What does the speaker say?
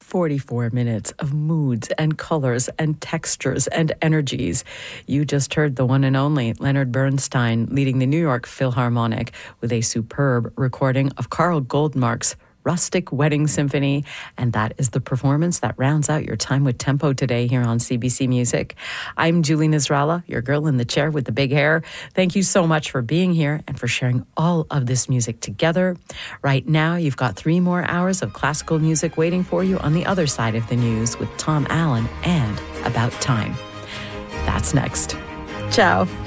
44 minutes of moods and colors and textures and energies. You just heard the one and only Leonard Bernstein leading the New York Philharmonic with a superb recording of Carl Goldmark's Rustic Wedding Symphony, and that is the performance that rounds out your time with Tempo today here on CBC Music. I'm Julie Nasrallah, your girl in the chair with the big hair. Thank you so much for being here and for sharing all of this music together. Right now, you've got 3 more hours of classical music waiting for you on the other side of the news with Tom Allen and About Time. That's next. Ciao.